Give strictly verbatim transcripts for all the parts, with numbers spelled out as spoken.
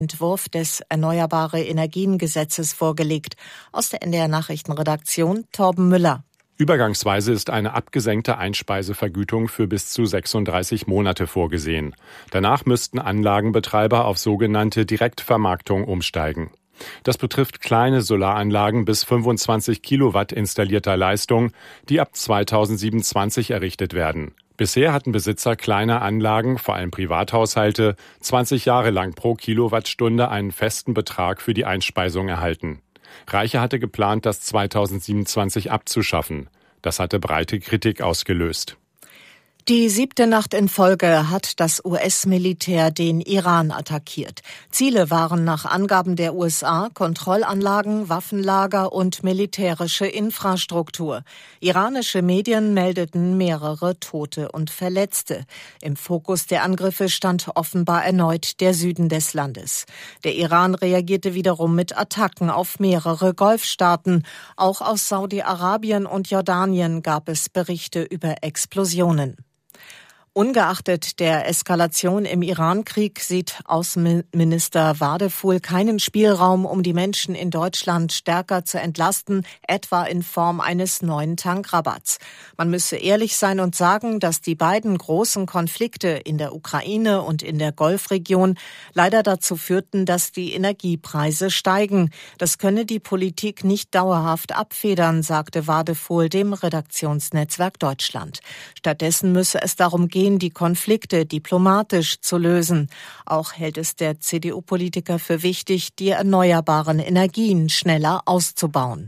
Entwurf des Erneuerbare-Energien-Gesetzes vorgelegt. Aus der N D R-Nachrichtenredaktion Torben Müller. Übergangsweise ist eine abgesenkte Einspeisevergütung für bis zu sechsunddreißig Monate vorgesehen. Danach müssten Anlagenbetreiber auf sogenannte Direktvermarktung umsteigen. Das betrifft kleine Solaranlagen bis fünfundzwanzig Kilowatt installierter Leistung, die ab zweitausendsiebenundzwanzig errichtet werden. Bisher hatten Besitzer kleiner Anlagen, vor allem Privathaushalte, zwanzig Jahre lang pro Kilowattstunde einen festen Betrag für die Einspeisung erhalten. Reiche hatte geplant, das zweitausendsiebenundzwanzig abzuschaffen. Das hatte breite Kritik ausgelöst. Die siebte Nacht in Folge hat das U S-Militär den Iran attackiert. Ziele waren nach Angaben der U S A Kontrollanlagen, Waffenlager und militärische Infrastruktur. Iranische Medien meldeten mehrere Tote und Verletzte. Im Fokus der Angriffe stand offenbar erneut der Süden des Landes. Der Iran reagierte wiederum mit Attacken auf mehrere Golfstaaten. Auch aus Saudi-Arabien und Jordanien gab es Berichte über Explosionen. Ungeachtet der Eskalation im Iran-Krieg sieht Außenminister Wadefuhl keinen Spielraum, um die Menschen in Deutschland stärker zu entlasten, etwa in Form eines neuen Tankrabatts. Man müsse ehrlich sein und sagen, dass die beiden großen Konflikte in der Ukraine und in der Golfregion leider dazu führten, dass die Energiepreise steigen. Das könne die Politik nicht dauerhaft abfedern, sagte Wadefuhl dem Redaktionsnetzwerk Deutschland. Stattdessen müsse es darum gehen, die Konflikte diplomatisch zu lösen. Auch hält es der C D U-Politiker für wichtig, die erneuerbaren Energien schneller auszubauen.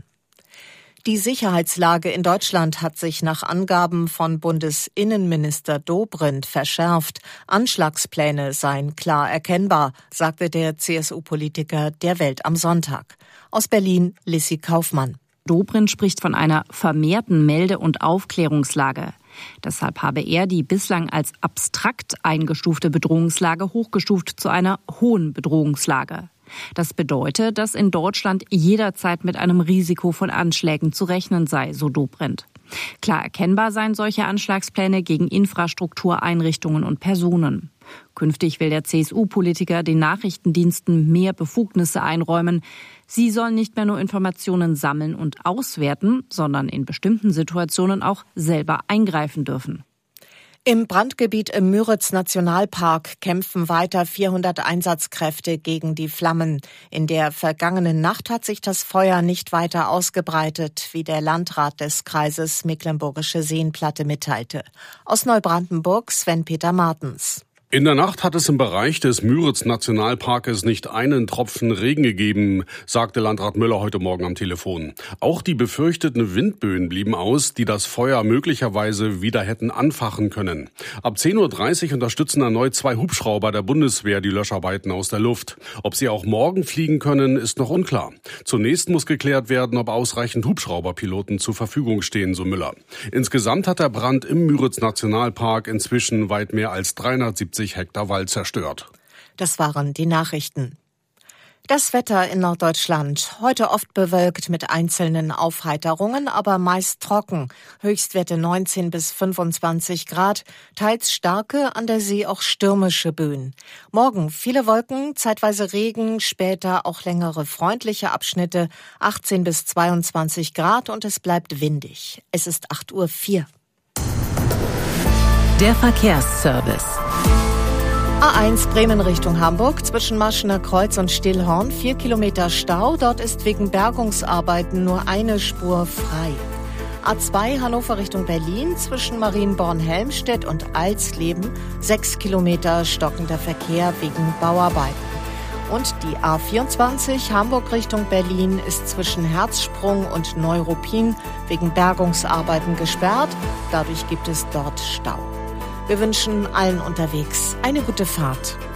Die Sicherheitslage in Deutschland hat sich nach Angaben von Bundesinnenminister Dobrindt verschärft. Anschlagspläne seien klar erkennbar, sagte der C S U-Politiker der Welt am Sonntag. Aus Berlin, Lissi Kaufmann. Dobrindt spricht von einer vermehrten Melde- und Aufklärungslage. Deshalb habe er die bislang als abstrakt eingestufte Bedrohungslage hochgestuft zu einer hohen Bedrohungslage. Das bedeutet, dass in Deutschland jederzeit mit einem Risiko von Anschlägen zu rechnen sei, so Dobrindt. Klar erkennbar seien solche Anschlagspläne gegen Infrastruktur, Einrichtungen und Personen. Künftig will der C S U-Politiker den Nachrichtendiensten mehr Befugnisse einräumen. Sie sollen nicht mehr nur Informationen sammeln und auswerten, sondern in bestimmten Situationen auch selber eingreifen dürfen. Im Brandgebiet im Müritz-Nationalpark kämpfen weiter vierhundert Einsatzkräfte gegen die Flammen. In der vergangenen Nacht hat sich das Feuer nicht weiter ausgebreitet, wie der Landrat des Kreises Mecklenburgische Seenplatte mitteilte. Aus Neubrandenburg Sven-Peter Martens. In der Nacht hat es im Bereich des Müritz-Nationalparkes nicht einen Tropfen Regen gegeben, sagte Landrat Müller heute Morgen am Telefon. Auch die befürchteten Windböen blieben aus, die das Feuer möglicherweise wieder hätten anfachen können. Ab zehn Uhr dreißig unterstützen erneut zwei Hubschrauber der Bundeswehr die Löscharbeiten aus der Luft. Ob sie auch morgen fliegen können, ist noch unklar. Zunächst muss geklärt werden, ob ausreichend Hubschrauberpiloten zur Verfügung stehen, so Müller. Insgesamt hat der Brand im Müritz-Nationalpark inzwischen weit mehr als dreihundertsiebzig Hektar Wald zerstört. Das waren die Nachrichten. Das Wetter in Norddeutschland. Heute oft bewölkt mit einzelnen Aufheiterungen, aber meist trocken. Höchstwerte neunzehn bis fünfundzwanzig Grad, teils starke, an der See auch stürmische Böen. Morgen viele Wolken, zeitweise Regen, später auch längere freundliche Abschnitte, achtzehn bis zweiundzwanzig Grad und es bleibt windig. Es ist acht Uhr vier. Der Verkehrsservice. A eins Bremen Richtung Hamburg, zwischen Maschener Kreuz und Stillhorn, vier Kilometer Stau. Dort ist wegen Bergungsarbeiten nur eine Spur frei. A zwei Hannover Richtung Berlin, zwischen Marienborn-Helmstedt und Alsleben, sechs Kilometer stockender Verkehr wegen Bauarbeiten. Und die A vierundzwanzig Hamburg Richtung Berlin ist zwischen Herzsprung und Neuruppin wegen Bergungsarbeiten gesperrt. Dadurch gibt es dort Stau. Wir wünschen allen unterwegs eine gute Fahrt.